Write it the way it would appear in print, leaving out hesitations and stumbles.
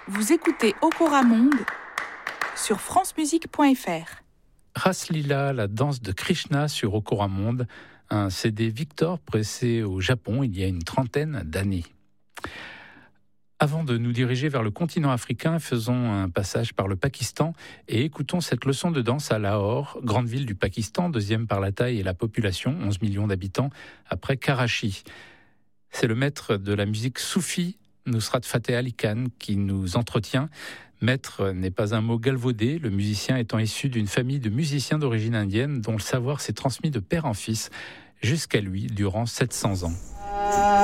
Vous écoutez Okora Monde sur francemusique.fr. Raslila, la danse de Krishna sur Okora Monde, un CD Victor pressé au Japon il y a une trentaine d'années. Avant de nous diriger vers le continent africain, faisons un passage par le Pakistan et écoutons cette leçon de danse à Lahore, grande ville du Pakistan, deuxième par la taille et la population, 11 millions d'habitants, après Karachi. C'est le maître de la musique soufi, Nusrat Fateh Ali Khan, qui nous entretient. Maître n'est pas un mot galvaudé, le musicien étant issu d'une famille de musiciens d'origine indienne dont le savoir s'est transmis de père en fils jusqu'à lui durant 700 ans.